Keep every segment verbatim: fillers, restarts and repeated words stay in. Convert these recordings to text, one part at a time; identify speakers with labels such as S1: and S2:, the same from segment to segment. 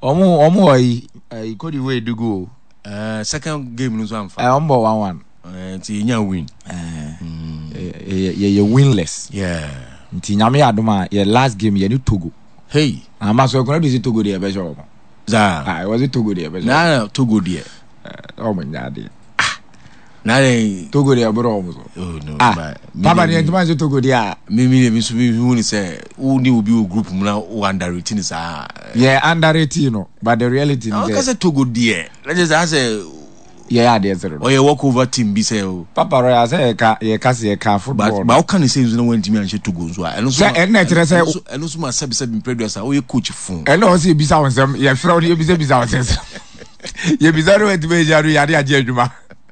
S1: Omo omo I Cote d'Ivoire do go.
S2: Uh, second game no so am fa.
S1: I am one one.
S2: Eh ti nya win.
S1: Eh ye ye winless.
S2: Yeah.
S1: Nti nyame adoma ye last game ye ni Togo.
S2: Hey.
S1: Ama so kono bi Togo de e be show.
S2: Za.
S1: Ah, was it Togo de e be show.
S2: Na Togo de.
S1: Oh my god.
S2: Na dey
S1: Togo de bro omo so.
S2: Oh no.
S1: Ah, Papa de ntuma so Togo de a.
S2: Me me me so me hu ni say who ni obi o group mu na o underrated ni sa.
S1: Yeah, underrated no, but the reality is
S2: that. Okay, say Togo de. Let's just say
S1: yeah, there zero.
S2: Oh, you walk over team be say o.
S1: Papa Roy say ka ye ka say ka football.
S2: But but how can you say you no want team and Togo so? And
S1: so and na tire say
S2: and also ma sabi sabi producer o ye coach fun.
S1: And no say bisa won sem ye fra ye bisa bisa won sem. Ye bisa ro enti be jaru ya de age adwuma.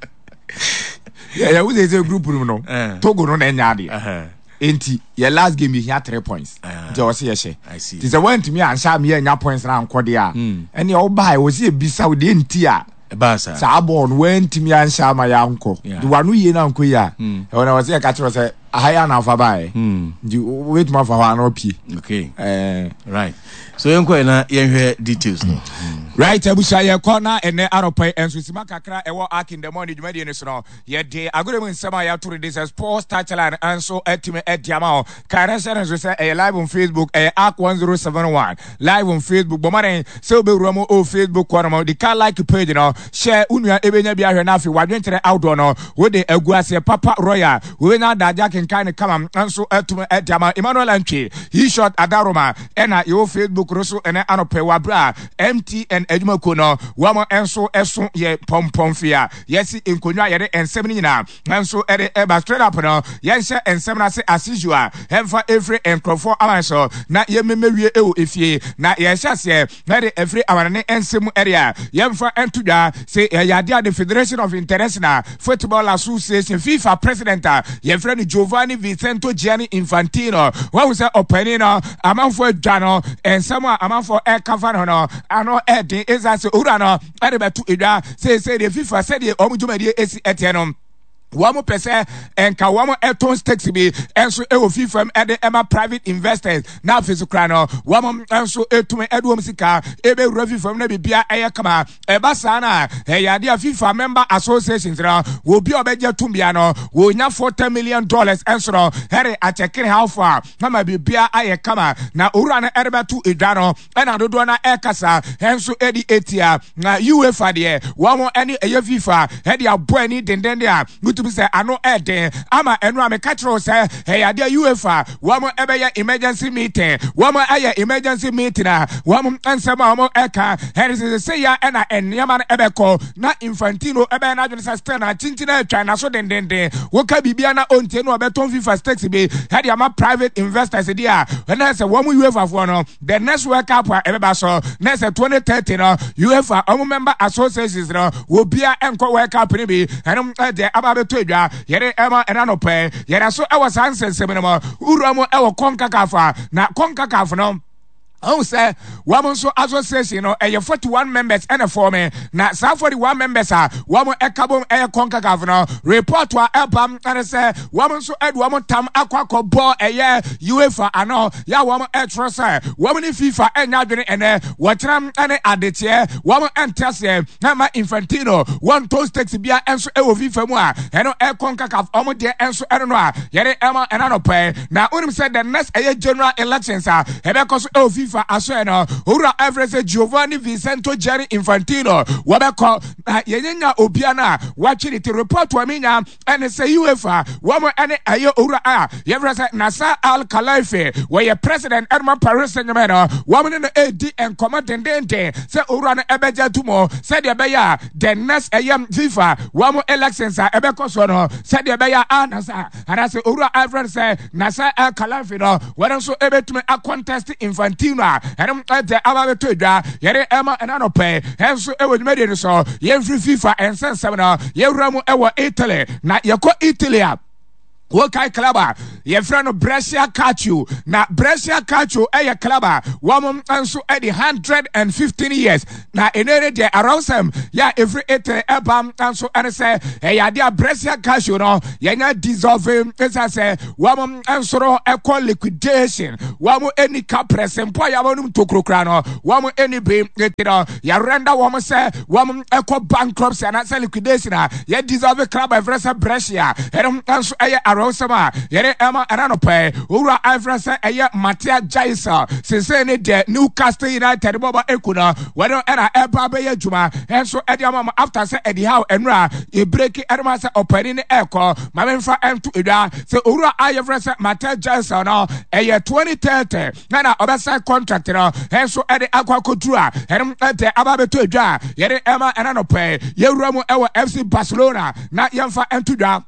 S1: Yeah, yeah, we say group room no. Togo no na nya de. Uh-huh. Enti your last game you had three points. Je o say ye
S2: I see.
S1: Ti say when to me ansha me nya points na anko de a. And you buy we say bisa we de enti a.
S2: Ebasa.
S1: Sa abon when to me ansha ma ya anko. The one we na anko ya. E wona we say ka tro say ahaya na fa buy. Di wait ma fa wa na opi.
S2: Okay.
S1: Eh
S2: right. So yenko na yenhwe details no.
S1: Right, Abusha ye corner and ne aropai enso sima kakra ewo ark in the morning dwumadi ne so no ye de agorem nsema ya to this sports touchline anso etime ediama o kare se nso se e live on Facebook e ark one zero seven one live on Facebook bomare se obewura mo o Facebook corner mo the car like page no share unua ebenya bia hwe na afi wadwentere outdoor no we de aguase Papa Royal we na daja kenkan kama anso etime ediama Emmanuel Antwi he shot Adaroma ena yo Facebook roso ene anope wabra M T N eduma kono wamo enso eso ye pompom fia yesi enkonwa ye de ensem nyina enso ede eba straight up no yense ensem na se as usual emfa every enkrofo amanso na ye memewie ewo efie na ye hyase na de every amanne ensem area yemfa entudwa se yade the Federation of International Football Association FIFA president ye friend Giovanni Vicente Gianni Infantino wa say openino amanfo adwa ensem a amanfo e cover no ano ed is as Urano, Arabetu Ida, say, say the FIFA said the Omujumadi is Etianom. Wamo pese and Kawamo Elton stakes be and so ewo FIFA at the Emma private investors now physical wamo and so etume edwom sika ebe revi from ne bibia ayakama ebasana eyadia FIFA member associations no will be obeje tumbia no will nya forty million dollars and so here a checking how far na ma bibia ayakama na urana erebetu idano na dodo na ekasa and so edi etia na UEFA de wamo any eye FIFA headi abo ani dendende to say ano eden ama enu amekatro say hey ade UEFA wamo ebeye emergency meeting wamo aye emergency meeting na wamo ansema wamo eka here say ya na eniama ebeko na Infantino ebe na adwene say stand na chinchina atwa na so dendende woka bibia na ontie no obeton FIFA stakes be head ama private investors dia na say wamo UEFA for no the next world cup ebeba so na say twenty thirty no UEFA omo member associations no wo bia enko world cup ni bi enum de ababe to edwa yere ema enanope yere so ewo sansensem no mo uramo ewo konkakafa na konkakafa no Oh, say, woman so association, no, a forty-one members and a four men. Now, some forty-one members are woman a carbon air conca governor. Report to our album and say, woman so ed woman tam aqua ball a year UEFA and all. Ya woman a trust, woman in FIFA and Nadine and uh, what ram and a additia, woman and Tessie, Nama Infantino, one toast takes beer and so ever FIFA moi, and no air conca of almost dear and so I don't know. Yere Emma and I don't pay. Now, Unim said the next a general elections are Hebecos O FIFA. Aswena ura Everest Giovanni Vicente Gianni Infantino wabeko yenya obiana watching the report to amina and say UEFA wamo ane ayo ura a Everest Nasser Al Khelaifi where your president Edmond Paris Saint-Germain wamo ne AD and commandant dente say ura na ebeja tumo say the beya the next ayam FIFA wamo elections are ebeko so no say the beya anasa and say ura Everest say Nasser Al Khelaifi no when so ebetume a contest Infantino and I'm the Abba to da Yere Emma and Anope and so it was made so ye free FIFA and send seven ye ramu ewa Italy na yako Italy Wokai Clubber, your friend of Brescia Cachu. Now, Brescia Cachu, a clubber, woman, and so at the hundred and fifteen years. Now, in any day around them, yeah, every eight album, and so and say, hey, idea Brescia Cachu, no, you're not dissolving, as I say, woman, and so a call liquidation, woman, any capres, and boy, I want to crocrano, woman, any beam, you know, ya render woman say, woman, a call bankruptcy, and I say liquidation, yeah, dissolve a club of Brescia, and so a Rosama, Yere Emma Ananope, Ura Iversa, Aya Matia Jaisa, Sensene de Newcastle United, Boba Ekuna, whether Anna Eba Juma, and so Ediamama after say Eddie Howe and Ra, you break it Edmasa opening the echo, my men for M to Ida, so Ura Iversa, Matia Jaisa, no, Aya twenty thirty, Nana Obasa contractor, and so Eddie Aqua Coutura, and the Ababeto Ida, Yere Emma Ananope, Yerumo Ewa F C Barcelona, not Yamfa M to Da.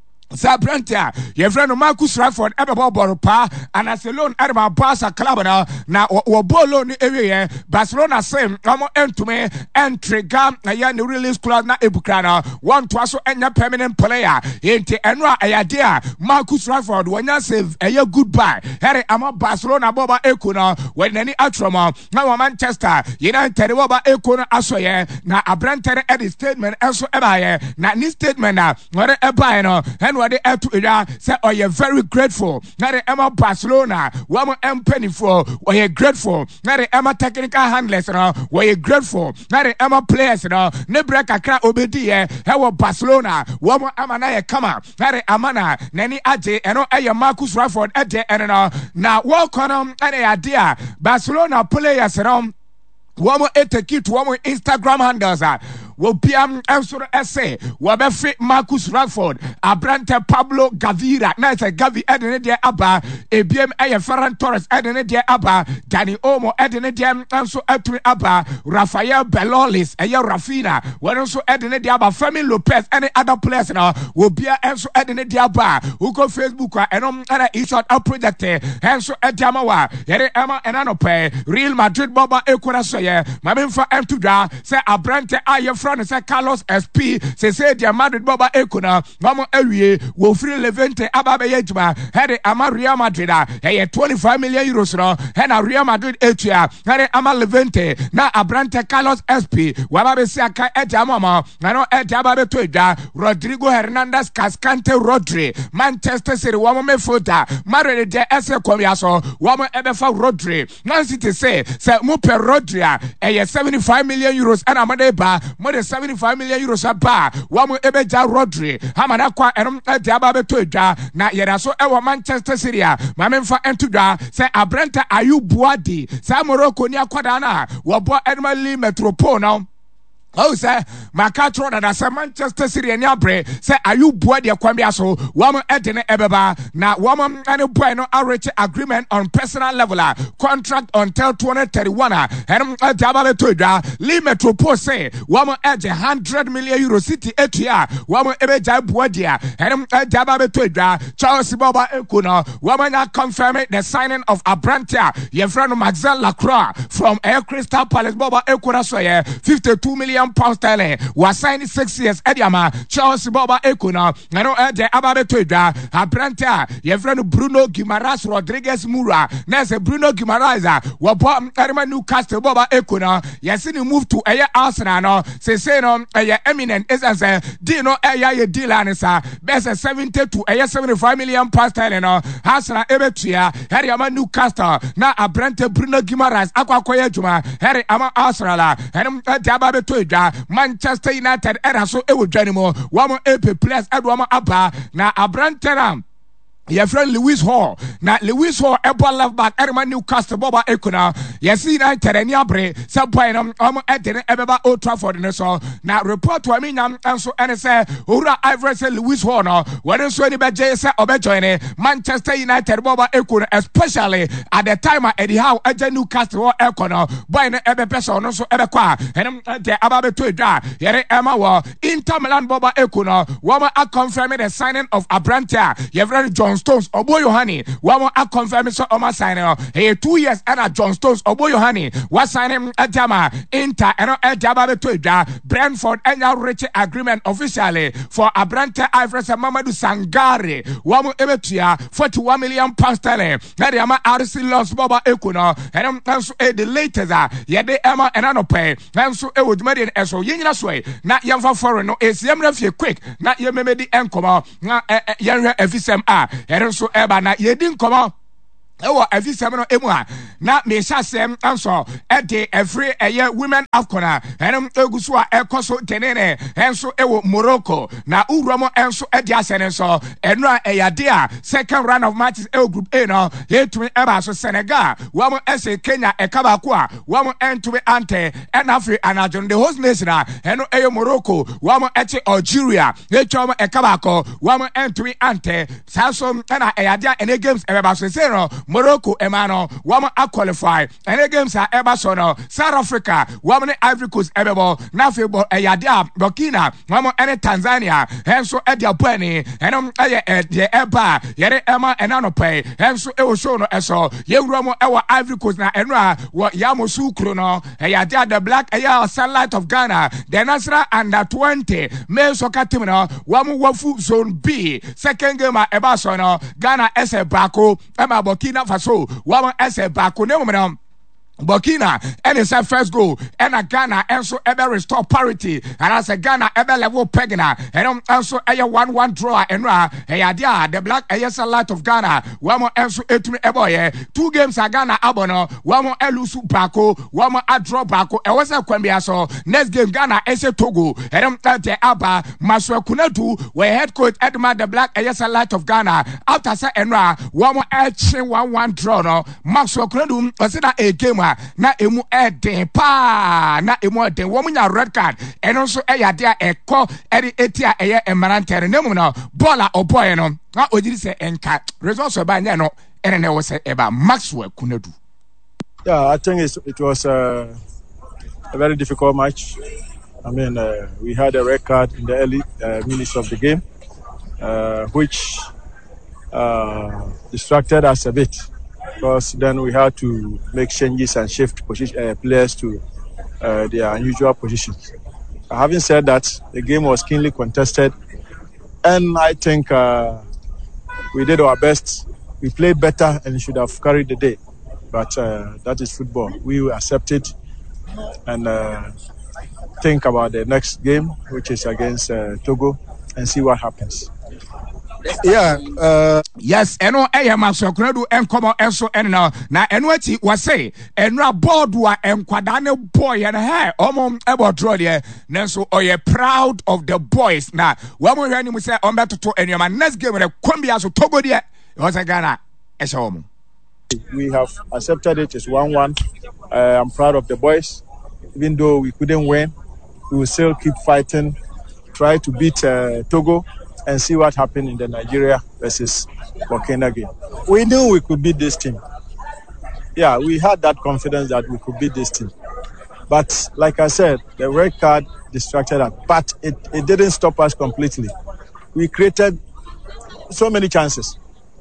S1: Sabrantia, your friend Marcus Rashford, Ebebo Boropa, and as alone at my Barca club now, now, or Bolo area, Barcelona same, come on to me, and trigger a young release clause, not Ebucana, one to also end a permanent player, into Enra, a idea, Marcus Rashford, when I say a year goodbye, Harry, I'm a Barcelona Boba Ekuna, when any atroma, now Manchester, United Boba Ekuna, Asoye, now a Branter at his statement, also Ebaye, now this statement now, what a buyer, and what they have to ida say oh you're very grateful na the Emma Barcelona one am penny for or you're grateful na the Emma technical handlers no were you grateful na the Emma players no ne break akra obedi e he Barcelona one am na ye kama na the amana nani age eno e Marcus Rashford ade eno na walk on and idea Barcelona players no one etake to one Instagram handles are will be am answer essay will free Marcus Rashford Abrante Pablo Gavira na say Gavi edene de aba ebiem eye Ferran Torres edene de aba Dani Olmo edene de answer atumi aba Rafael Belolis eye Rafina when also edene de aba Fermin Lopez any other players now will be answer edene de aba who go Facebook and on other e-shot out project answer edamawa yere Emma enanope Real Madrid Boba Ekura so ye mamemfa em to da say Abrante aye say Carlos S P say say the Madrid Boba Ekuna mama ewie wo free Levante ababe yejuma head ama Real Madrid eh twenty-five million euros no and Real Madrid etua head ama Levante na Abrante Carlos S P wababe se aka eja mama na no eja ababe to da Rodrigo Hernandez Cascante Rodri Manchester City woman me fota Madrid de ese komiaso woman ebefa Rodri Man City say say mo per Rodri eh seventy-five million euros and amade ba mo seventy-five million euros aba wamu ebeja Rodri hamana kwa enom ade aba beto edwa na yera so ewo Manchester City a mamemfa entudwa se Abrante Ayu Buadi sa Morocco ni akwada na wo bo Edmali Metropole now. Oh, say, my catron and as a Manchester City and Yabre, say, are you boy, dear Quambia? So, woman Edine Ebeba, now, woman and a boy no reach agreement on personal level, contract until twenty thirty-one, and a Jabale Toda, Lee Metropole say, woman edge a hundred million euro city etia, woman Ebeja Buadia, and a Jabale Toda, Charles Boba Ekuna, woman are confirming the signing of Abrante, your friend Maxwell Lacroix from Air Crystal Palace Boba Ekuna, so yeah, fifty-two million. Pound sterling was signed six years Ediama Charles Boba Ekuna I know the Ababe Toda Abrante your friend Bruno Guimaraes Rodriguez Mura Nese Bruno Guimaraes wa bought Edema Newcastle Boba Ekuna yes you move to a Arsenal no say say no a eminent is as a dino a deal and sa best seventy to a seventy-five million pound sterling no Arsenal Ebetia Ediama Newcastle na Abrante Bruno Guimaraes akwa koye juma Harry ama Arsenal and the Ababe Toda Manchester United era so e wodwanimo wamo epe players edwama aba na Abrante your friend Lewis Hall. Now Lewis Hall ebo left back Edema Newcastle Boba Ekuna. Yes, United and Yabre. Some point um um Edena Ebeba Old Trafford and so. Now report to me now and so and say Ura Ivory say Lewis Hall no. When so any beje say obejoine Manchester United Boba Ekuna, especially at the time at Eddie Howe Edena Newcastle Ekuna. Boy ne ebe person no so ebe kwa. And the Ababe to da. Yere Emma wa Inter Milan Boba Ekuna. Wama a confirming the signing of Abrante. Your friend John Stones Obo Yohani wamo a confirm so oma sign no hey two years and John Stones Obo Yohani was sign him Adama Inter and Adama beto edwa Brentford enya reach agreement officially for Abrante Ivory Mamadou Sangare wamo ebetua forty-one million pounds sterling na de ama R C Lost Baba Ekuno and nso e the latest a ye de ema enano pay nso e wodumade eso yenyina so na yemfa foreign no esiem na fie quick na yememedi enkomo na yenhwe afisem a ere nso eba na yedi nkomo ewo afisem no emu a na me hyasem anso e de every eye women afcona enem egusu a ekoso tenene enso ewo Morocco na uromo enso e de asene nso enu a eyade a second round of matches e group A no yetumi eba so Senegal wamo ese Kenya e kabako a wamo entumi ante en afri anajon the host nation a enu eye Morocco wamo eche Algeria yetwom e kabako wamo entumi ante saso na eyade a ene games e beba so se no Morocco emano wamo a qualify and the games are ever so no South Africa wamo Ivory Coast ebebo na febo eyade a Burkina wamo ene Tanzania enso e dia bani enom eye e de eba yere ema enano pay enso e wo show no eso yewuro mo e wo Ivory Coast na eno a wo yamosu kro no eyade a the black eye Sunlight of Ghana the Nasra under twenty male soccer team no wamo wafu zone B second game a eba so no Ghana ese bako ema Burkina Faso wamo ese bako ne mo no Burkina and it's a first goal and a Ghana also ever restore parity and as a Ghana ever level pegna and also a one one draw and ra hey dia the black a Sunlight of Ghana wamo also etumi eboye two games a Ghana abono wamo elusu bako wamo a draw bako e was a kwambia so next game Ghana ese Togo and the aba Maswa Kunadu where head coach Edmund the black a Sunlight of Ghana after say and ra wamo a one one draw no Maswa Kunadu was that a game na emu eden pa na emu eden wo munya red card eno so eyade a ekọ eri etia eye emarantere nemu no bola oboy no na ojiri se enka results ba nya no ene ne wo se eba Maxwell Kunadu.
S3: Yeah, I think it's, it was uh, a very difficult match. I mean, uh, we had a red card in the early uh, minutes of the game, uh, which uh, distracted us a bit. Because then we had to make changes and shift position, uh, players to uh, their unusual positions. Uh, having said that, the game was keenly contested, and I think uh, we did our best. We played better and should have carried the day, but uh, that is football. We will accept it and uh, think about the next game, which is against uh, Togo, and see what happens.
S2: Yeah, uh,
S1: yes, eno eye Maxwell Kunadu enkomo enso enna na eno ati wase enra board wa enkwada ne boy and hey omo ebo draw there nenso oye proud of the boys na wamo hwani mu say ombeto enema next game re kwambia so Togo there was a Ghana ese omo.
S3: We have accepted it. It's one one. uh, I'm proud of the boys. Even though we couldn't win, we will still keep fighting, try to beat uh, Togo and see what happened in the Nigeria versus Burkina game. We knew we could beat this team. Yeah, we had that confidence that we could beat this team. But like I said, the red card distracted us. But it, it didn't stop us completely. We created so many chances.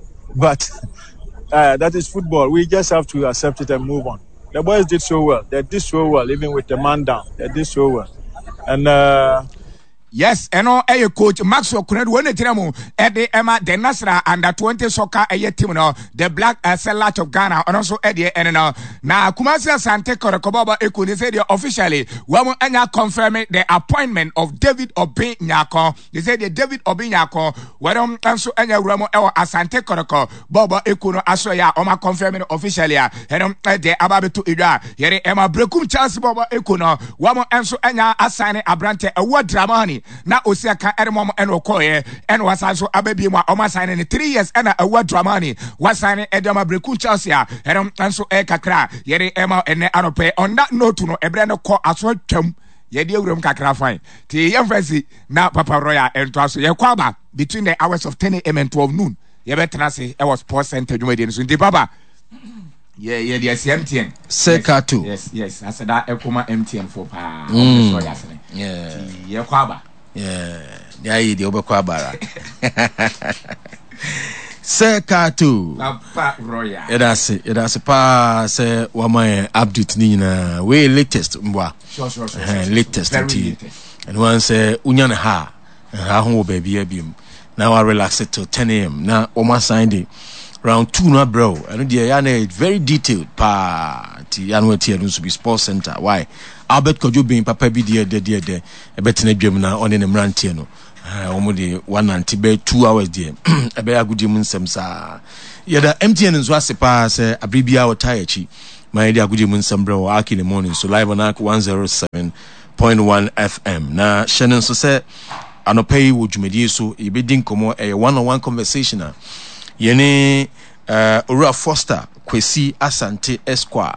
S3: But uh, that is football. We just have to accept it and move on. The boys did so well. They did so well, even with the man down. They did so well. And... Uh,
S1: yes, eno eye coach Maxwell Kunadu wona tiramu e de ema the Nasra under twenty soccer eye team no the black uh, Sunlight of Ghana ono so e de ene no na Kumasi Asante Korokoboba Eku they say they officially wamo anya confirm the appointment of David Obi Nyako. They say the David Obi Nyako wero anso anya wuramo e Asante Koroko Boba Eku no aso ya o ma confirm officially ya eno de ababeto idwa yere ema brekum chance Boba Eku no wamo anso anya assign Abrante e wo drama na osiaka eremom eno koye eno wasanso ababi mu o sign in three years ena awa dramani wasan edema breku Chelsea erem anso e kakra yere ema ene anope on that note no ebre no ko aso twam yede awuram kakra fine ti yemfasi na Papa Royal ento aso ye kwaba between the hours of ten a m and twelve noon ye betra se e was sports center dwumadi so ndi baba yeah yeah the M T N
S2: Seka too.
S1: Yes yes I said that ekoma M T N for pa
S2: yeah
S1: ye kwaba
S2: yeah, the idea of Kwabara. Sir Kato.
S1: Papa Roya.
S2: Edase, edase pa say wama update ni na we latest mbwa.
S1: Sure, sure, sure.
S2: Uh, latest
S1: Very
S2: latest. And one say unya na ha. Ha ho baby ebim. Now I relax it till ten a.m. Now Oma signed it. Round two na bro. And the yana very detailed pa ti yanwe ti enu be sports center. Why? Albert Kojo being papa bi de de de de. E betina dwem na on ne mrantie no. Uh, almost one and be two hours there. A bear good human semsa. Yada M T N and Swasipa say a bribia or taichi. My dear good human sembro arc in the morning. So live on arc one oh seven point one F M. Na Shannon so say anopay would you media so a bidding como a one on one conversation. Yene uh Ura Foster Kwesi Asante Esquire.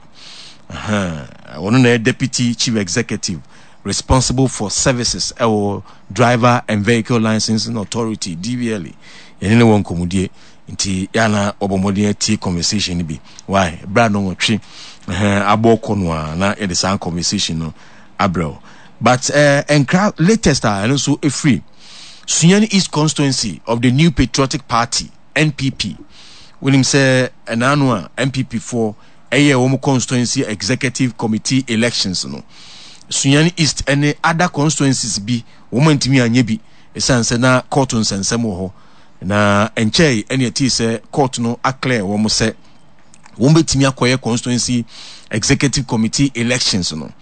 S2: Uh one deputy chief executive responsible for services or driver and vehicle licensing authority D V L. Yene won komudie nti yana obomodie ti conversation bi. Why? Brad no twi eh aboko no na e the same conversation no abro. But uh enkra latest and also a free Sunyani East constituency of the New Patriotic Party N P P. When him say enanwa N P P for eye wo constituency executive committee elections no. Sunyani East and other constituencies be woman timi anye bi esanse na court nsensem ho na enche ene ati se court no acclare wo mo se wo betimi akoye constituency executive committee elections no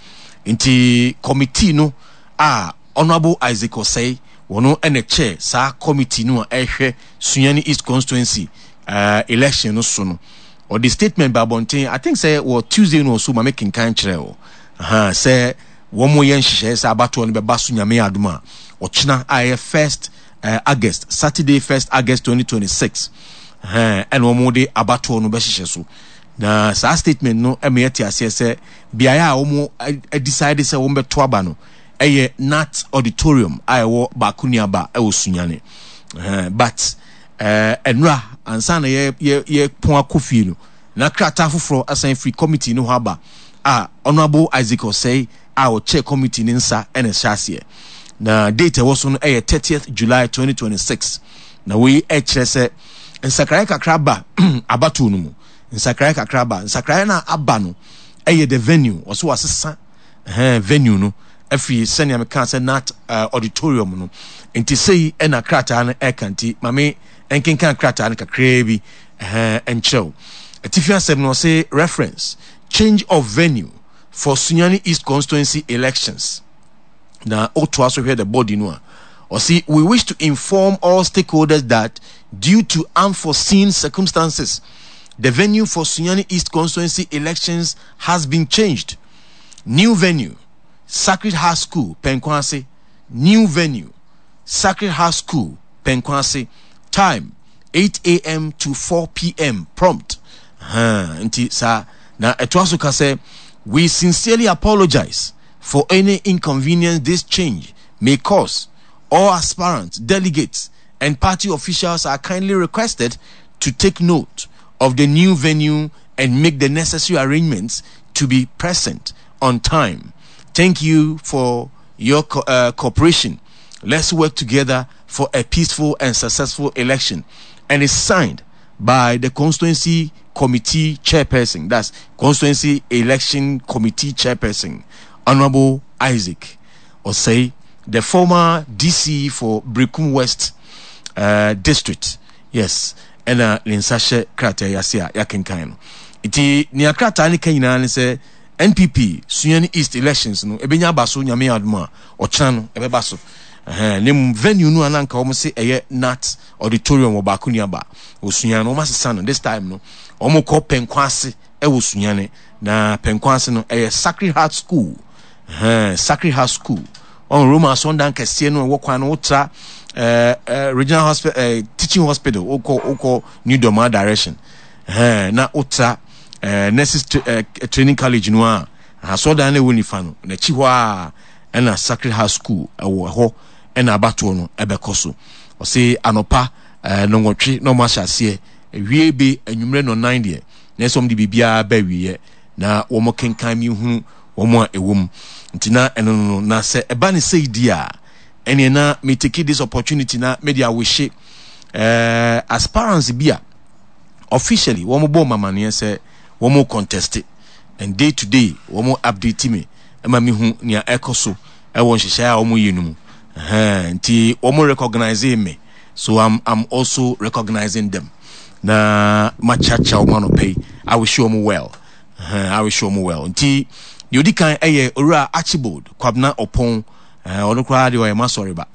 S2: inti committee no a honorable Isaac Osei wono ene chair sa committee no ehwe Sunyani East constituency uh, election no so no or the statement by Bontin I think say was Tuesday no so ma making kan kire o aha say womo yen hihye say abato no be baso nyame aduma ochina aye first uh, August Saturday first August twenty twenty-six eh and womo de abato no be hihye so na sa statement no e me yeti ase say biaya a womo decide say womo beto aba no eye Nat auditorium ayewo Bakuniaba e wo Sunyane eh but eh enra ansa na ye ye pon akofie no na krata foforo asan free committee no haba a honorable Isaac Osei our chair committee ninsa ene hyasie na date was on eh thirtieth July twenty twenty-six na we e kire se nsakrai kakraba abatu no mu nsakrai kakraba nsakrai na aba no eh the venue also wasesa eh venue no afi senior me kan se Nat uh, auditorium no enti sei e na krata na e kanti mame enkenkan krata na kakra bi eh enchel atifi asem no say reference change of venue for Sunyani East constituency elections. Now, to also hear the body no. Or see, we wish to inform all stakeholders that due to unforeseen circumstances, the venue for Sunyani East constituency elections has been changed. New venue, Sacred Heart School, Penkwase. New venue, Sacred Heart School, Penkwase. Time eight a.m. to four p.m. prompt. Ha, nti sa na etwaso ka say we sincerely apologize for any inconvenience this change may cause. All aspirants, delegates, and party officials are kindly requested to take note of the new venue and make the necessary arrangements to be present on time. Thank you for your co- uh, cooperation. Let's work together for a peaceful and successful election. And it's signed by the constituency committee chairperson, that's constituency election committee chairperson, Honorable Isaac Osei, the former D C for Brekum West uh, district. Yes, and uh, linsashe krata yasia yakenkan. Iti ni akrata ni kanyina ni se N P P Sunyani East elections no ebenya baso nyame aduma ochana no ebe baso. Eh ne venue no ananka omo se eye Nat auditorium wo Bakuniaba wo Sunyane no masesa no this time no omo ko Penkwase e wo Sunyane na Penkwase no eye Sacred Heart School eh Sacred Heart School on Roma Sondan kese no wo kwan no utra eh uh, regional hospital uh, teaching hospital oko oko New Doma direction eh na utra eh nurses uh, training college no a so dan le woni fa no na chi ho a na Sacred Heart School e wo ho na abato no ebekoso o se anopa eh, no nwotwe no mahase wie be anwumre no nine de na som de bibia ba wie na wo mo kenkan mi hu wo mo ewom ntina eno no na se eba ne sei dia ene na me take this opportunity na media we she eh aspirants bia officially one more mama near say one more contest and day to day one more update me ema me hu nia ekoso e won hihya a omo yinum eh nti omo recognize me, so i'm i'm also recognizing them na machacha omo no pay. I will show them well. uh, I will show them well nti the odi kan eye ora Archibald Kwabna Opon eh ono kra de o ma sorry ba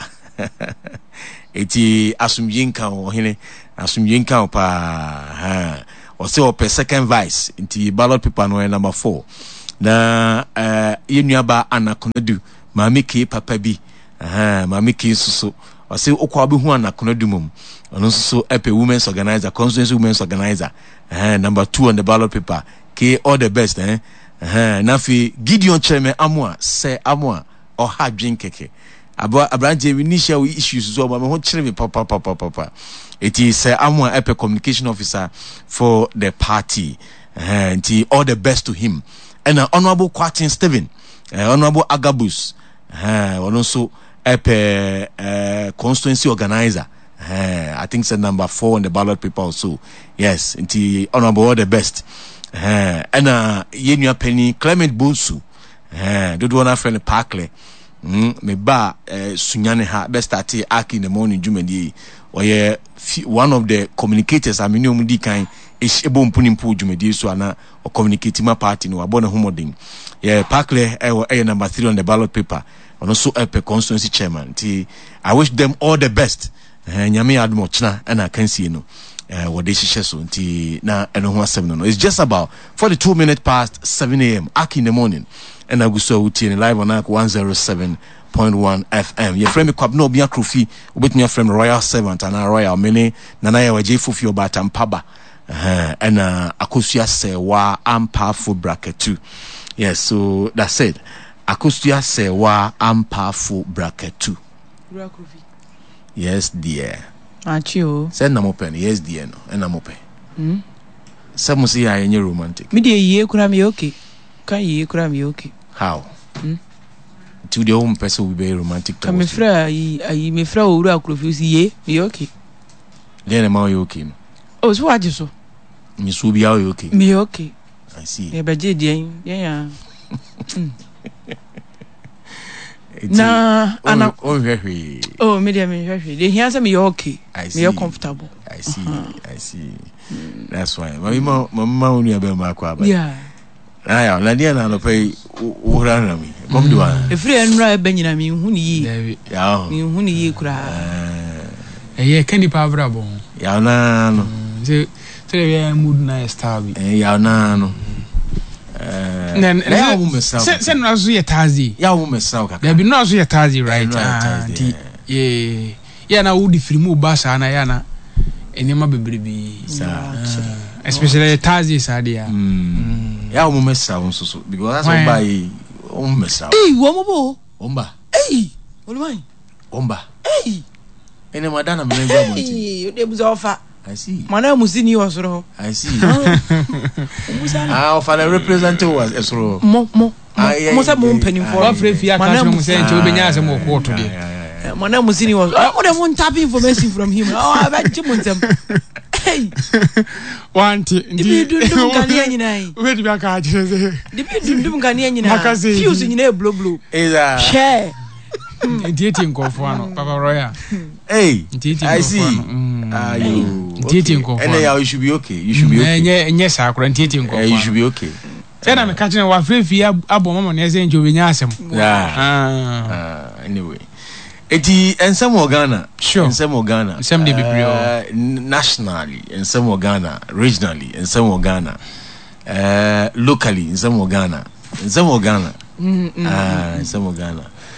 S2: eti asumye nka o hene asumye nka o pa ha o se o per second vice nti ballot paper no number four na eh yenuaba Anakonadu Mamiki papa bi aha Mamiki susu o se okwa bi hu Anakonadu mum ono susu epe women's organizer constituency women's organizer eh number two on the ballot paper ke all the best eh eh na fi Gideon Cheme Amwa se Amwa o ha dwen keke aba abranje initial issues so ma ho kire me papa papa papa it is uh, Amwa Epe communication officer for the party and uh, all the best to him and uh, honorable Kwatin Stephen uh, honorable Agabus uh, also Epe uh, constituency organizer uh, I think it's number four on the ballot paper also, yes, and uh, honorable all the best uh, and uh Yenua Penny Clement Bonsu uh do one friend Parkley. Mm, me ba uh, sunyane ha best start Aki in the morning jumedi or yeah, one of the communicators I mean um di kan is ebo mpunimpu jumedi so ana or communicating my party no abona homoding yeah Parkley eh uh, number three on the ballot paper and also a constituency chairman. T I wish them all the best. Nyame admo chna and I can see no uh what they share so nti na eno ho asem no. It's just about forty-two minutes past seven a.m. Aki in the morning. And I go so with live on one oh seven point one F M. Your friend Kwabna Obia Krofi, with your friend Royal Servant and a Royal Mene, Nanaya Waje Fufi Obata Mpaba, and uh, Akosia Sewa Ampa for bracket two. Yes, so that's it. Akosia Sewa Ampa for bracket two. Yes, dear.
S4: Achio.
S2: Send them open. Yes, dear. No, and I'm open. Hmm. Some say I am romantic.
S4: Media ye could be okay. Can you cram me okay?
S2: How? Hmm? To the home person will be romantic.
S4: Come me fra I me fra ura confuse ye me okay.
S2: Then am I okay?
S4: Oh, so what you so?
S2: Miss will be okay.
S4: Me okay.
S2: I see.
S4: Yeah, but yeah, yeah. Nah,
S2: oh, oh, very.
S4: Oh, medium, very. They hear me okay.
S2: I see.
S4: Me comfortable.
S2: I see. Uh-huh. I see. Mm. That's why. My mama, my mama only about my kwaba.
S4: Yeah.
S2: Aya, na dia na no pay ura na mi. Kom do an.
S4: E free enra be nyina mi hu ni yi.
S2: Ya.
S4: Mi hu ni yi kura.
S5: Eh ye kani pa brabo.
S2: Ya na no.
S5: Se se we mood na star bi.
S2: Eh ya na no. Eh. Na ya wo mesa.
S5: Se se no aso ye tazi.
S2: Ya wo mesa kaka.
S5: There be no aso ye tazi right. Ah, ye. Ya na wo di free mu ba sa na ya na. Enema bebrebe.
S2: Sa.
S5: Especially tazi sa dia.
S2: Mm. Ya wo mesa won so so because that's why buy wo mesa.
S4: Eh, wo mo bo.
S2: Omba.
S4: Eh. Wo mai.
S2: Omba.
S4: Eh.
S2: Ene madana me ngwa mo ti.
S4: Eh, you dey buza ofa.
S2: I see.
S4: Mana musini wa soro.
S2: I see. Ah, ofa the representative was esoro.
S4: Mo mo. Mo sa mo mpanin for.
S5: Wa free fia ka mo say nche obenya asem wo ko to dey.
S4: Mana musini wa. Oh, dem won tap information from him. Oh, I bet you ntem. Hey.
S5: Want
S4: ndi dundum kania nyina yi.
S5: We di ba ka ajire se.
S4: Ndi dundum kania nyina. Fuse nyina e blow blow.
S2: Eza.
S4: Share.
S5: Ndieti nkofo ano Papa Royal.
S2: Hey.
S5: Ndieti
S2: I see. Ah you.
S5: Ndieti nkofo.
S2: And yeah, you should be okay. You should be okay.
S5: Nye nye sa akura ndieti nkofo.
S2: You should be okay.
S5: Say na me ka kire wa free fie abo mama na ese nje obenya asem.
S2: Yeah. Ah. Anyway. Eti ensem Ghana,
S5: sure.
S2: Ensem Ghana,
S5: ensem de bibrio
S2: nationally, ensem Ghana, regionally, ensem Ghana, uh, locally, ensem Ghana, ensem Ghana, ah, ensem Ghana.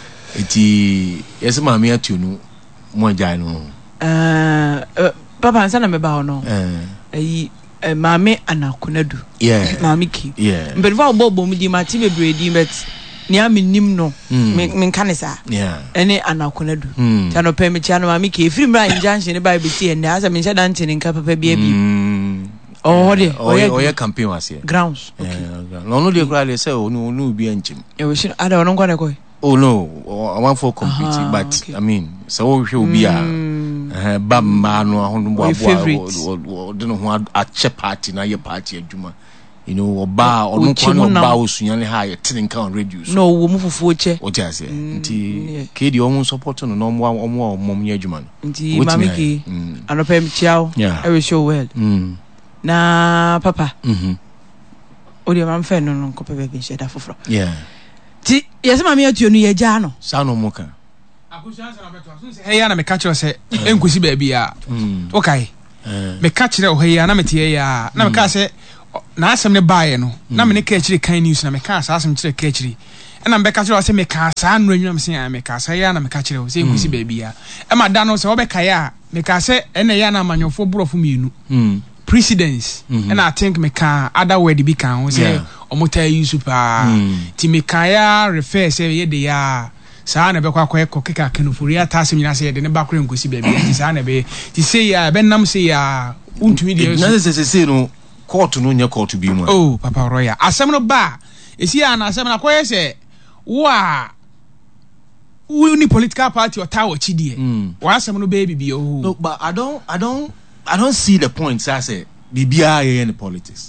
S2: Eti ese mami atunu mo jai no.
S4: Eh, papa ansa na me ba no. Eh, eh mami Anakonadu.
S2: Yeah.
S4: Mami ki.
S2: Yeah.
S4: Mbelwa obobo mu di mati bebre di met. Ni ami nim no me me kanisa
S2: yeah
S4: ene Anakonadu ta no pe me tia no mami ke free mra injunction ne bible tie ne asa me nda ntene nka papa bia bi oh de
S2: oh yeah campaign was here
S4: grounds okay
S2: no no de kra le say onu onu bi anchim
S4: e we shi ada wono kwa ne koy
S2: oh no I want for compete but okay. I mean so we will be a eh ba ma no ahono bo abo de no ho a che party na ye party adwuma you know oba onu kwano oba osunyane ha ye tin kan reduce
S4: no wo mu fufu che
S2: o ti ase nti ke di omo support no no mo omo omo nye adwuma no
S4: nti mamiki anopem chiao e we show well na papa
S2: mhm
S4: odi ma mfe no no kope be she da foforo
S2: yeah
S4: ti yesi mami atuo no ye ja no
S2: sa no mo kan
S5: akushansa na beto aso se heya na me ka kire se enkosi ba bia okay me ka kire o heya na me tie ya na me ka se na asem ne baaye no na me ne ka kire kan news na me ka sa asem kire ka kire na me ka kire o se me ka sa no anwuna me se ya me ka sa ya na me ka kire o se enkosi ba bia e ma da no se wo be ka ya me ka se ene ya na manyofo burofo mienu
S2: mm
S5: precedence mm-hmm. and I think me can other word be can say omota use pa ti me kan ya refer say ye de ya sa na be kwa kwa ko keka kenufuri ata sem nyina say de ne bakure nkosi ba bia ti sa na be ti say ya be nam say ya untumi de
S2: na say say no court no nya court bi mu
S5: oh papa roya asem no ba esi ya na asem na kwa say wa uni political party or tawo chidie wa asem no baby bi oh
S2: no but I don't I don't I don't see the point I say bibia in politics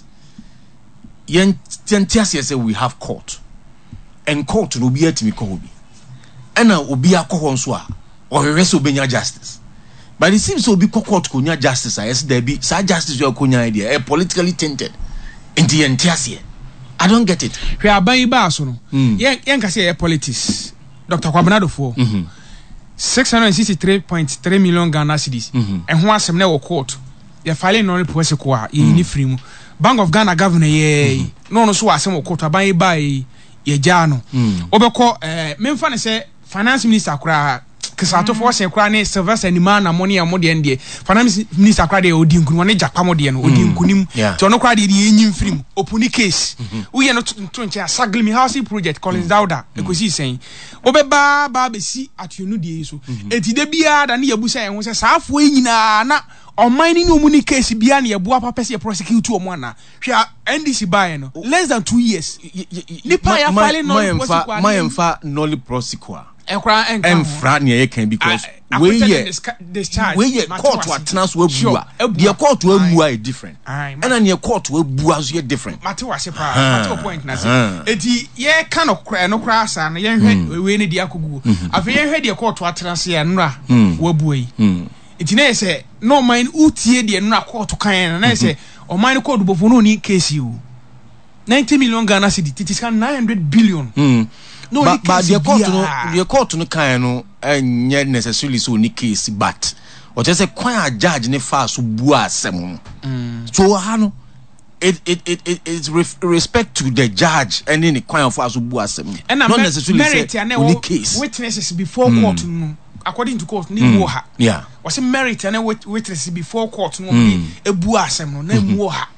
S2: yen tiasia say we have court and court no be atimi ko obi ena obi akọ nso a o hwehwe obenya justice but it seems so be court ko nya justice yes there be sa justice you ko nya idea eh politically tainted into yen tiasia I don't get it
S5: hwe aban ba so no yen yen ka say politics Doctor Kwabnado fo
S2: mhm
S5: six hundred sixty-three point three million Ghana cedis and who asem na wo court ye file no report ko a ye ni free mu Bank of Ghana governor ye no no so asem wo court aban ba ye ja no obekọ eh memfa ne say finance minister kura kisato for say kura ne Sylvester Nima na money amode ende finance minister kura de odi nkunu ne Japan de no odi nkunim to no kura de ye nyim free mu opuni case wo ye no to nche Saglimi housing project Collins Dauda ekosi sen obeba ba be si atuonu de so enti de bia da ne yabusa ye ho se saafo nyina na oman ni no mu ni case bia na yabu apa pese prosecute omo na hwa N D C buy no less than two years nipa ya file no
S2: prosecute my emfa no prosecute
S5: ekra enka
S2: emfra ne ye kan because we ye we ye court atena so abua the court abua is different and then the court abua so different
S5: mate wase pa mate point na say eti ye kan okra no kra asa na ye hwe we ne dia kogugo afi ye hwe de court atena se ya nra wabua yi eti na say no man utie de nra court kan na say o man court bofo no ni case you ninety million Ghana cedi it is nine hundred billion
S2: no but, but the court no the court no kan no enye necessarily so ni case but o just say kwan a judge ne fa so bu asem so ha no it it it it is respect to the judge and in the kwan fa so bu asem not necessarily say only case
S5: witnesses before mm. court no according to court ni mm. wo ha
S2: yeah
S5: was merit and witnesses before court no mm. e bu asem no na mu ha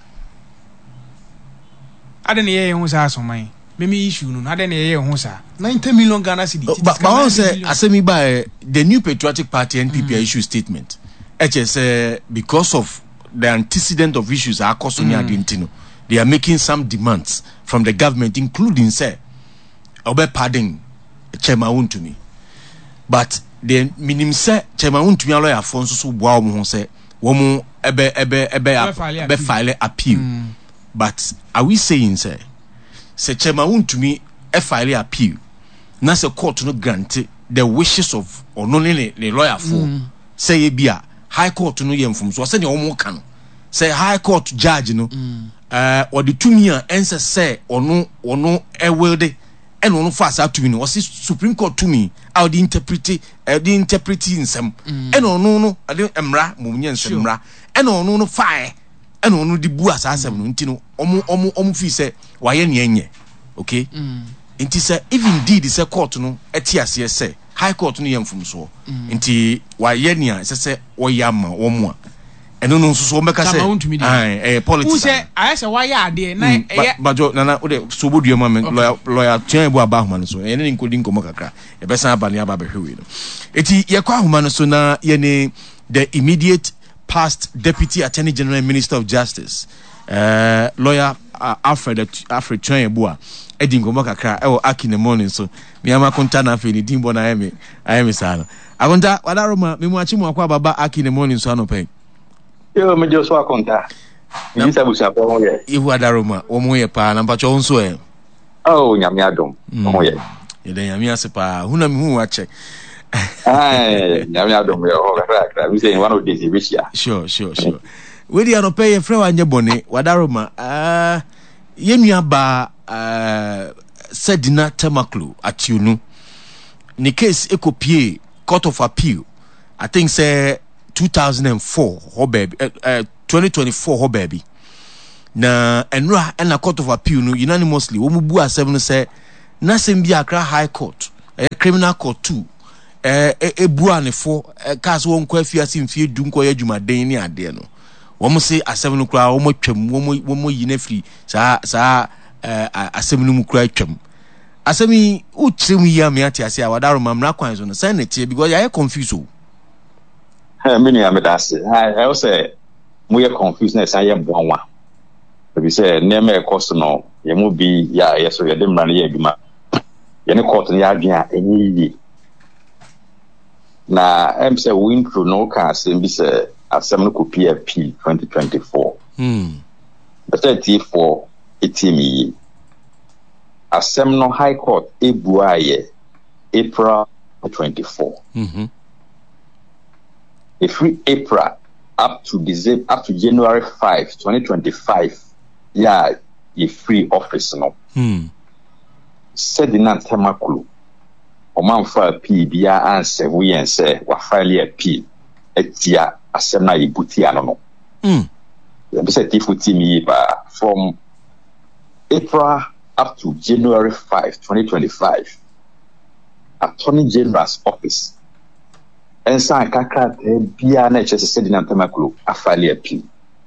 S5: adene ye hu sa so man meme issue no adene ye hu sa ninety million Ghana cedi
S2: but but one say asemi by the New Patriotic Party N P P mm. issue statement H S uh, because of the antecedent of issues are causing mm. identino they are making some demands from the government including say obe pardon Chairman Wontumi but the minimum say Chairman Wontumi lawyer for so boa omo ho say wo mo ebe ebe ebe be file appeal mm. but are we saying say say Chairman Wontumi e file appeal na say court no grant the wishes of only the lawyer for mm. say e bia high court no yemfum so say the omo ka no say high court judge no mm. uh or the two year answer say ono ono e will de and ono fast out to me no was Supreme Court to me how the interpret uh, the interpreting some and ono no ade emra mumnya nsemra and ono no fire and ono di bu asasem no ntino omo omo omo fi say waye ne enye okay mm. Nti say if indeed is a court no etiase say high court no yemfum so nti waye ne a say oyama omo a eno no so so meka say eh eh politics
S5: who say I say waye ade na eh
S2: bajo na na ode so bodu ma lawyer lawyer twen bu aba ahoma no so ene ni nkodi nkomo kakra e be san aba ne aba behwe no eti ye kwa ahoma no so na ye ne the immediate past Deputy Attorney General Minister of Justice uh lawyer uh, Alfred Alfred Twenyebu edi ngomo kakra e wo Aki in the morning so me ama konta na fe ni dimbo na eme ayeme sana akonta wadaroma me mu achi mu akwa baba Aki in the morning so anope
S6: yo me jo so akonta ni sabu sa po ye
S2: iwu adaroma wo mu ye pa na mpacho nso e
S6: oh nyame adom mo ye
S2: ye den nyame ase pa huna me hu wa che
S6: ai nyame adom ye ho kakra kakra we say one of these we share
S2: sure sure sure we di anope ye frɛ wa nye bone wadaroma ah yenua ba uh Sedina Temaklu atiunu ni case ekopie court of appeal I think say two thousand four ho baby uh, uh, twenty twenty-four ho baby na enra na court of appeal no unanimously wo mu bu asem no say na sem bi Accra High Court uh, criminal court two eh uh, ebu anefo uh, case won kwa afiase mfie du nko ya dwumaden ni ade no wo mu say asem no kra wo mu twam wo mu wo mu yi na free sa sa eh asem no mu kra twam asemi u chiremu ya me ati ase awadaro mamra kwan so no say na tie because I confused o
S6: eh me ni amedase I I say mu ye confused na say ye bonwa be say na me cost no ye mu bi ya ye so ye dem ran ye aduma ye ne court ni adwen a enyi yi na em say win through no can say bi say asem no ko P F P twenty twenty-four
S2: hmm
S6: but thirty for etimi asem no High Court ebuaye April twenty-four
S2: mhm
S6: if we April up to December up to January fifth twenty twenty-five yeah a free office no
S2: hmm
S6: Sedina Temaklu o man fa P bia answer we and say wa file appeal etia asem na ibuti ano no
S2: hmm
S6: be say tifuti mi ba from April up to January fifth twenty twenty-five Attorney General's office and san kakra bia na chese Sedina Temaklu afali appeal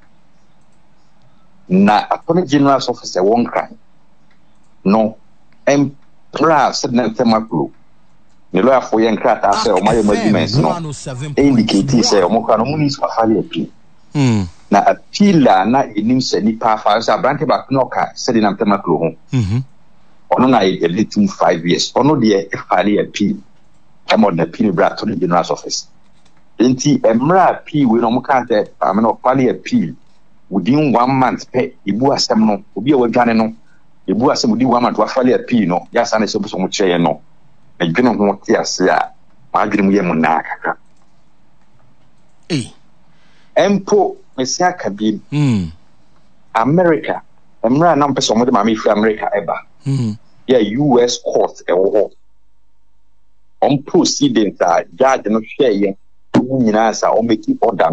S6: na Attorney General's office e won kan no empra Sedina Temaklu ne lawyer for yen krata say o maye arguments no indicate say o mo kan no nis afali appeal
S2: hmm
S6: na appeal na enim se nipa fa say branch back no ka Sedina Temaklu ho
S2: mhm
S6: ono na e litum five years ono de e file appeal emo na appeal bra to the General's office enti emra appeal we no mo kan say am no file appeal within one month pe ibu asem no obi e wadwane no ibu asem within one month wa file appeal no ya sa na se so mo cheye no e dwene ho ti ase a ma adwene mu ye mo na kaka
S2: eh
S6: empo mesia kabi
S2: hmm
S6: America emra na mpeso mo de ma me fi America eba
S2: hmm
S6: yeah U S court e wo on proceedings a judge no share ye nyina sa o make order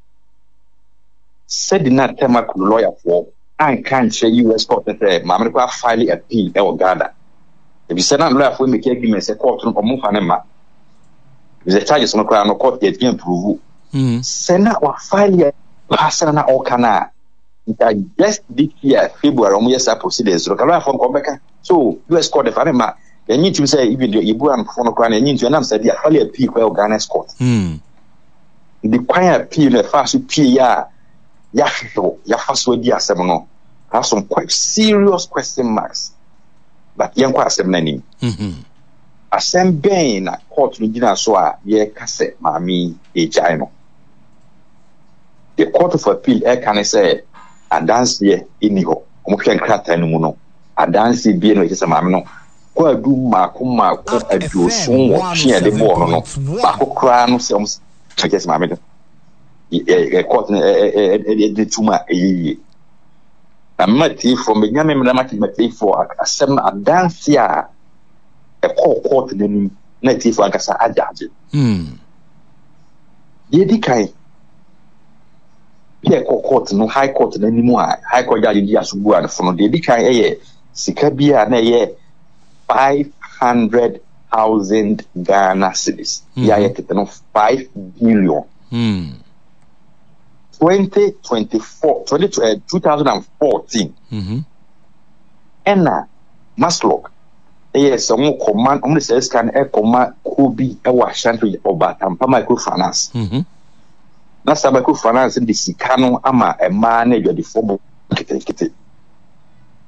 S6: Sedina Temaklu lawyer for an kan share U S court say ma me kwa file appeal e wo Ghana if you say na lawyer for make argument say court no mo fa ne ma the charges no kwa no court get can prove
S2: hmm
S6: sena wa file pasana na o kana that just this year February um yes proceedings so kala from Quebec so U S court the farema you need to say even the ibu am for no kwan you need to am say the file appeal kwa Ghana court
S2: hmm
S6: the kwaya appeal the fast appeal ya ya hwo ya faso di asem no have some quite serious question marks but yen kwa asem na ni
S2: mhm
S6: asem ben na court no gina so a ye kase mami ejai no the court of appeal e kan say adanse ini ho omo hwe nkrata no mu no adanse bie no yesa maame no kwa du maako maako aduosun wo hwe de bo no no maako kra no se omo yesa maame no e court e e de tuma eyi amati from the nyame me mati mati for asem adanse a e court de ni na ti for akasa ajaje
S2: hmm
S6: ye di kai Pierre court no High Court na nimu a High Court judge di asubu an for no de bi kan eye sika bia na eye five hundred thousand Ghana cedis ya ye kete no five billion
S2: hmm
S6: twenty twenty-four twenty twenty fourteen
S2: mhm
S6: ena Maslok eye so mo command on the sales can e command Kobi e wa Ashanti Obatampa microfinance
S2: mhm
S6: na sabako finance de sika no ama ema na adwade fobo kete kete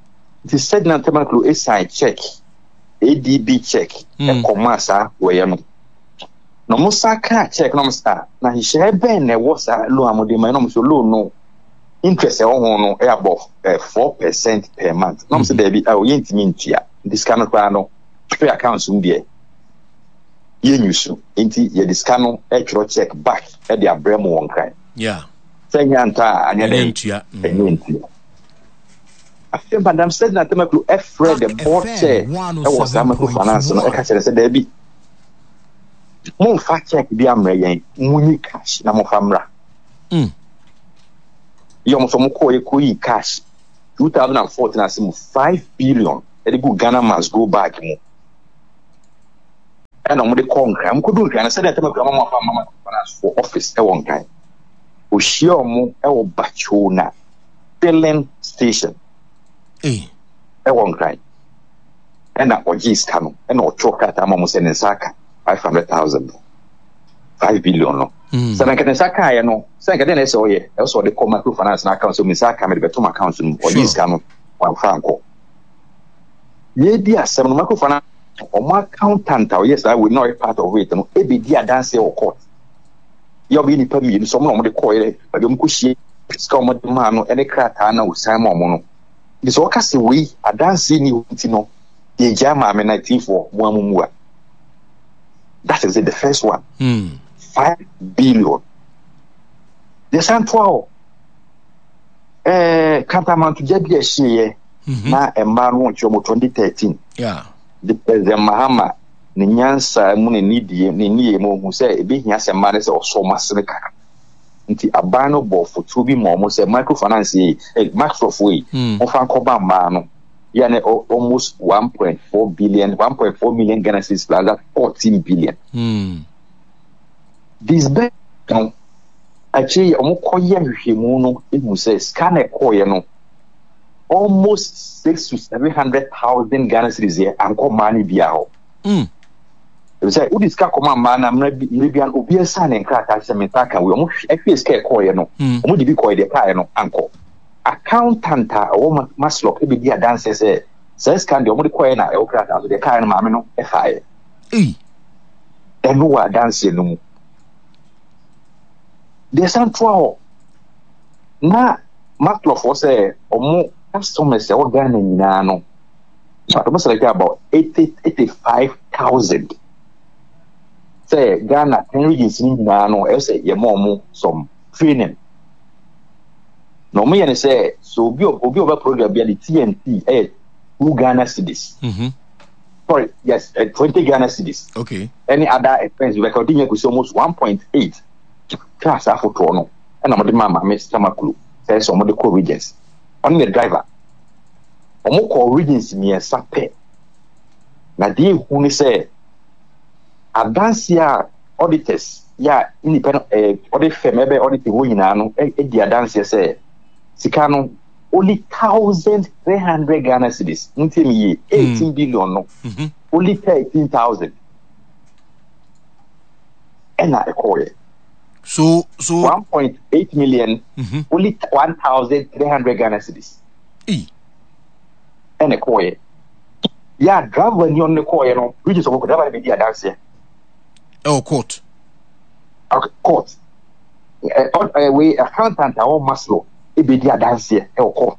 S6: It said na temaklo a sign check, A D B check, a commerce where you no musaka check no musta. Na he share ben ne was a low amode my no so low no interest e no above four percent per month. No say there be oh yentimi ntia. This kind of no free accounts um there. Ye nyusu enti ye this kind of extra check back at the abremo one kind.
S2: Yeah.
S6: Say anta anya dey
S2: ntia.
S6: Ntia. After Madam said that temaklo F read the board chair. That was Amaku finance no e ka chere say there be mon fa check bi amra yen muni cash na mo famra
S2: mm
S6: yo mo so mo ko e ko yi cash twenty fourteen asim five billion e dey go Ghana must go back mo and mo dey concrete mo ko do kan say that mo ko mo fa mama finance for office e won kan o share mo e wo Bachona filling station
S2: eh
S6: e won kan and na ogis kanu e na o choka ta mo se nsaka five hundred thousand, five billion. No, so I can say, I know, so I can say, oh, yeah, also the microfinance account, so Miss Akam, the two accounts, or this can one franco. Ye dear, some microfinance or my accountant, yes, I will not be part of it, and maybe dear dance or court. You're being permitted, some of the coil, but you could see, scum of the man, any cratana with Simon Mono. This all cast away, a dancing you know, the Jama nineteen for one more. That is it, the first one.
S2: Mm.
S6: Five billion. The Santuao. Eh, Cantaman to Jabia Shea. Na a man won't you twenty thirteen.
S2: Yeah.
S6: The President Mahama, Nyansa, Muni Nidi, Nini, who say, being as a man or so massacre. Until a banner ball for two be more, a microfinance, a microwave, of Uncle Mano. Yeah, almost one point four billion, one point four million Ghana cedis plus that fourteen billion.
S2: Mm.
S6: This bank, actually, Omokoya it say scan a coin, almost six to seven hundred thousand Ghana cedis here, and call money biao.
S2: Mm.
S6: You say, who is Kakoma man, maybe an obvious sign and crack as a metaka. We almost a face care coin, no, only be coy the car, no, uncle. Accountant or must look maybe dear dancers says can the only coin I ocrat out the car and mamma a fire.
S2: Eh,
S6: and no are dancing no. There's some twelve. Na Matloff was a or more customers or Ghana in Nano. So I must like about eighty eighty five thousand. Say Ghana ten regions in Nano, else your mom some training. No me and say so obi obi over program be the T N T eh two Ghana cedis.
S2: Mhm.
S6: Sorry, yes, uh, twenty Ghana cedis.
S2: Okay.
S6: Any other expense we recording could almost one point eight. Class after no. And I'm the mama Mister Makulu. Say some of the co regions. Only the driver. Omo co regions me sape. Na dey who say advance ya auditors ya independent eh audit firm ebe audit wo nyina no e di advance say Sikano only thousand three hundred Ghana cedis. Until eighteen billion no.
S2: Mm-hmm.
S6: Only thirteen thousand. And I call it.
S2: So so
S6: one point eight million.
S2: Mm-hmm.
S6: Only one thousand three hundred Ghana cedis.
S2: E.
S6: And I call it. Yeah, drive when you're on the call, you know, we just over never be there dance here.
S2: Oh, court.
S6: Okay, court. Uh, we accountant our Maslow. Be there dance here.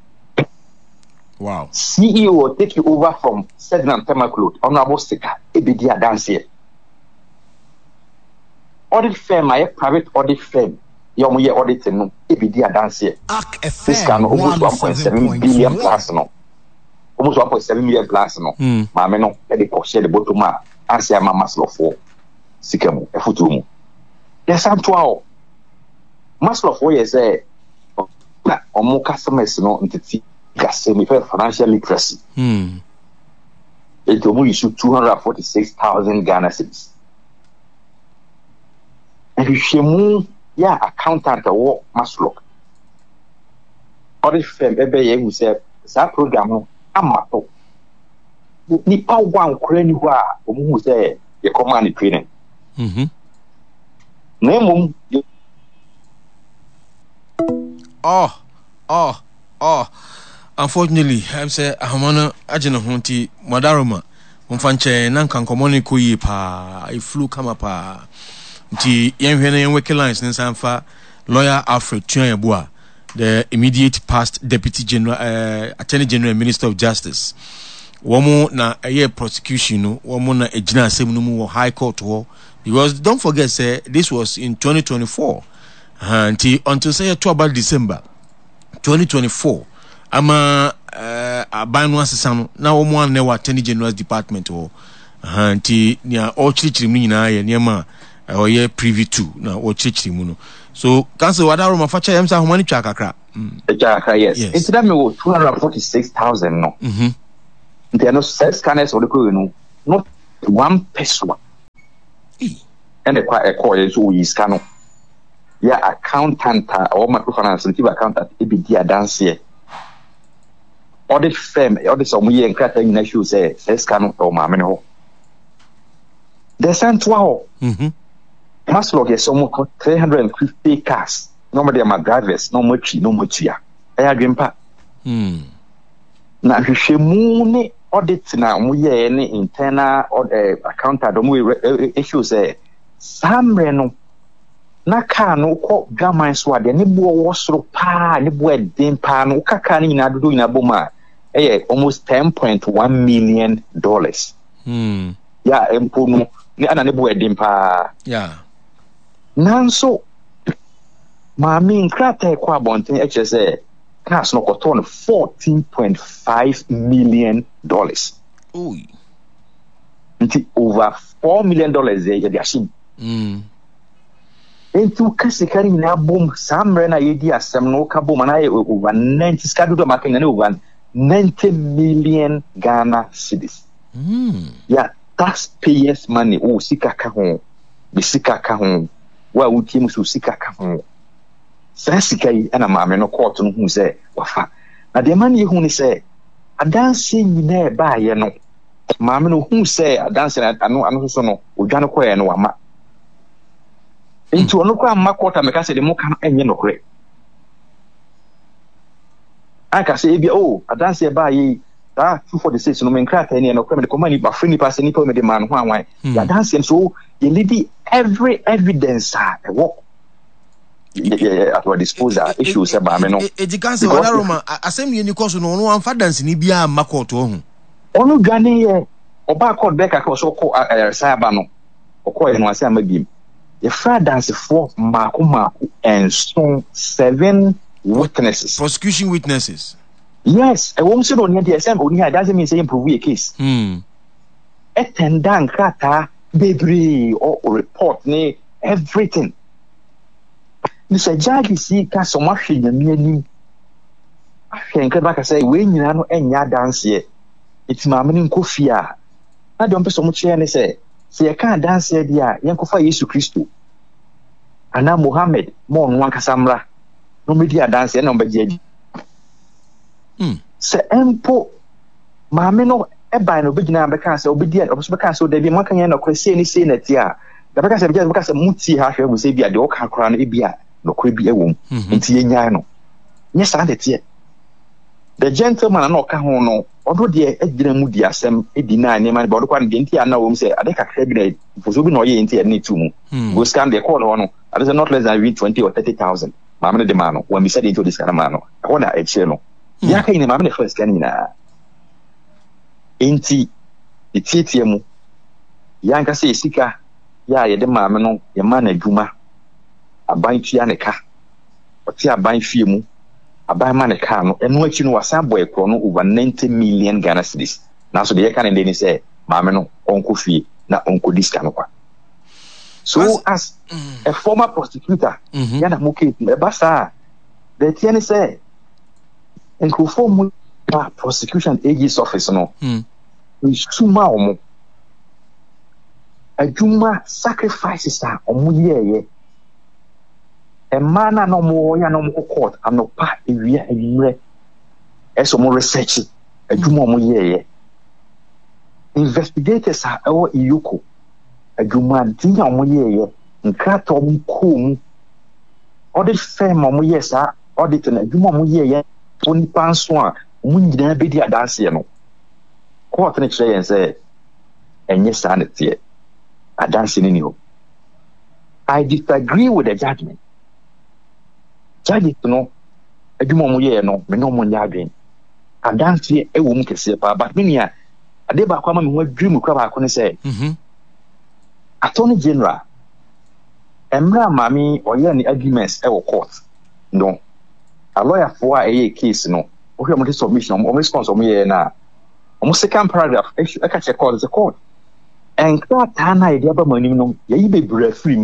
S2: Wow.
S6: C E O will take you over from Sednan Temaklo, Honorable Sticker, be there dance here. Audit firm, my private audit firm, young year auditing, no, be there dance here. This can almost one point seven billion plus, no. Almost one point seven million plus, no. Mamma, no, let the share the bottom, answer my Maslow for Sikamu, a futumu. There's some twelve. Maslow for years, eh. Or more customers, no, into financial literacy.
S2: Hmm.
S6: It will issue two hundred forty-six thousand Ghana cedis. And if you move, yeah, accountant or must look. Other firm, every who said, that program, Amato. Nipa one crane who say, you command training.
S2: Mm-hmm.
S6: Name
S2: Oh, oh, oh. unfortunately I'm say ahomano agena ho nti Madaroma mfanche na nkankomo ne koyi pa I flew come up nti yenhwe na yenweke lines ne sanfa lawyer Alfred Tuanyabua, the immediate past deputy general uh, attorney general minister of justice. Womo na a prosecution no womo na ejina asem no mu high court ho, because don't forget say this was in twenty twenty-four until until say to about December twenty twenty-four ama uh, abanu asesa no na womo an na attorney general's department ho until nia all chirichiri mu nyina ye niam or ye privy to na o chirichiri mu no. So council Wadaroma facha yamsa homani twa kakra
S6: mm kakra yes, yes. It's that me two hundred forty-six thousand no
S2: mhm
S6: there no six scanners or the no not one person and the quite a call so we scan yeah accountant or microfinance accountant e be dia dance here audit firm audit some year and crata in issue say scan or ma me ho the central
S2: mhm
S6: Maslog is almost three hundred fifty cars. Normally, my drivers, no much, no much. I agree.
S2: Hmm.
S6: Now, if you moon audit now, we any internal or accountant, we issues a some reno. Na car no call gamma swad, and it was so pa, and it was dim pan, Ukakani in Adu in Aboma, eh, almost ten point one million dollars.
S2: Hmm.
S6: Yeah, and Puno, and a boy dim pa.
S2: Yeah.
S6: Nanso maami nkrata kwa bonten H S A cars no koton fourteen point five million dollars.
S2: Oy.
S6: Nti over four million dollars e ya diashim.
S2: Mm.
S6: Entu kasikari na boom samre na yedi asem no ka boom na over ninety skadu do makin na over ninety million Ghana cedis.
S2: Mm.
S6: Yeah, taxpayers money o sika ka ho. Be sika ka ho. Wa wutie musu sika ka ho sa sika yi ana maame no court no hu se wafa na de man ye hu ni se adanse nyina e ba ye no maame no hu se adanse anu anu so no odwane koye no wama enti ono kwa amma court ameka se de mo kan enye no kore aka se ebia oh adanse e ba ye ta two forty-six no menkrata ni no kore me de komani ba free ni pass ni pa me de man ho anwan ya adanse so ye lady every evidence ah e work at our disposal issues about me no
S2: e di council Wadaroma asem ye ni koso no no amfa dance ni bia ma court ho
S6: onu dwane ye oba court back ka so ko resaba no okọ ye no ase amabiem ye fra dance for mako mako and so seven witnesses,
S2: prosecution witnesses.
S6: Yes, e won se no ne de sem oni doesn't mean say improve a case.
S2: Hmm.
S6: Etenda nkrata bebre or report ne everything. Mister Judge si ka so ma hwe nyame ani. Ahwe nka ba ka say we nyina no enya dance ye. Itimame ni nkofia. Na de ompe so mo kye ne say se ye ka dance ye dia yenkofa Yesu Kristo. Ana Muhammad mo no anka samra. No media dance ye na ombe
S2: Hmm.
S6: Se empo maame no eba no begina beka se obedi oboso beka se odabi mo kan ye no kwese ni se na ti a da beka se beka beka se muti ha hwe se bia de o ka kora no ebia no kora bi ewom nti ye nyaa no nye sa de tie the gentleman na o ka ho no odo de agina mu di asem edi na ne man ba odo kwa de nti ana wom se ade kakra bi na foso bi na o ye nti ni tu mu go scan the call ho no ade se not less than twenty or thirty thousand maame no de ma no when we said into this kind of man no ho na e che no ya ka ni maame ne first kan ni na enti etietie mu ya nka se sika ya ye de maame no ye ma na adwuma aban tua ne ka oti aban fie mu aban ma ne ka no eno achi no wasan boy kro no over ninety million Ghana cedis na so de ye ka ne ni se maame no onko fie na onko diska no kwa so as, as mm. a former prosecutor
S2: mm-hmm.
S6: ya na mo ke e ba sa de tie ne se enko form prosecution agent's office no
S2: mm.
S6: we suma omo adwuma sacrifices a omo yeye e mana no mo ya no mo court anopa ewia ewure eso mo research adwuma omo yeye investigators a ewo iyoko adwuma dinga omo yeye nkrata omo kom audit firm omo yesa audit na adwuma omo yeye oni panso a mun nyina be di adanse no court ne kire yen say enye sa ne tie adanse ni ni ho. I disagree with the judgment. Judge no adwuma mo ye no me no mo nya adwen adanse e wo mu kese pa but me nia ade ba kwa ma me ho adwum kra ba ko ne say
S2: mhm
S6: attorney general emra mami oye ni arguments e wo court no a lawyer for a case no o hwe mo de submission o response o mo ye na o second paragraph e ka check court the court en kra ta na ide aba manim no ye yi bebre film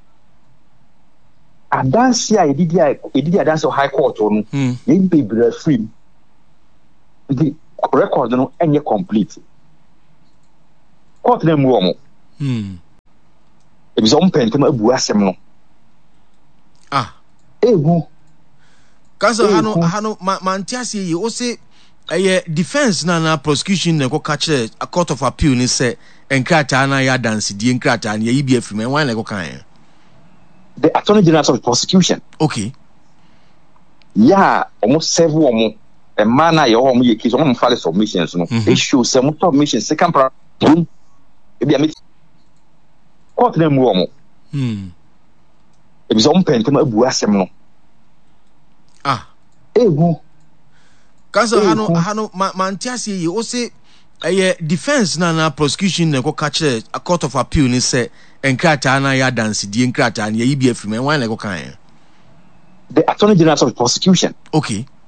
S6: adanse a edidi a edidi adanse high court no ye yi bebre film the record no enye complete court na mu o mo
S2: hmm
S6: e bi so mpente ma abu asem no
S2: ah
S6: egu
S2: Council hano hano mantiasi ye o say eh defense na na prosecution na ko catch a court of appeal ni say enkrata na ya dance die enkrata na ye bi afirme wan na ko kan.
S6: The attorney general of prosecution.
S2: Okay.
S6: Yeah, almost several omo e man na ye o mo ye case o mo file submissions no. It shows some submission second part e bi am court na mu omo.
S2: Hmm.
S6: E bi so mpente ma abu asem no.
S2: Ah.
S6: Egu.
S2: Council hano hano mantiasi ye o say eh defense na na prosecution na ko catch a court of appeal ni say enkrata na ya dance die enkrata na ye bi afirme wan na ko kan.
S6: The attorney general of prosecution.
S2: Okay.